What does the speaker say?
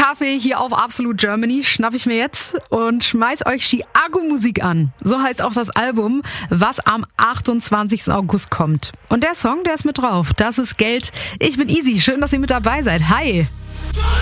Kaffee hier auf Absolute Germany schnapp ich mir jetzt und schmeiß euch Chiago-Musik an. So heißt auch das Album, was am 28. August kommt. Und der Song, der ist mit drauf. Das ist Geld. Ich bin Easy. Schön, dass ihr mit dabei seid. Hi!